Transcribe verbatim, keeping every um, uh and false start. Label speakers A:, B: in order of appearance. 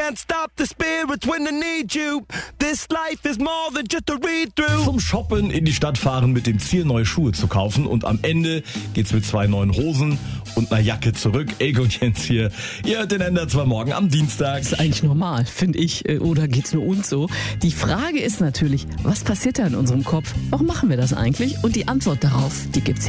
A: can't stop the spirits when they need you. This life is more than just a read-through.
B: Zum Shoppen in die Stadt fahren mit dem Ziel, neue Schuhe zu kaufen. Und am Ende geht's mit zwei neuen Hosen und einer Jacke zurück. Ego und Jens hier. Ihr hört den Ender zwar morgen am Dienstag.
C: Das ist eigentlich normal, finde ich. Oder geht's nur uns so? Die Frage ist natürlich, was passiert da in unserem Kopf? Warum machen wir das eigentlich? Und die Antwort darauf, die gibt's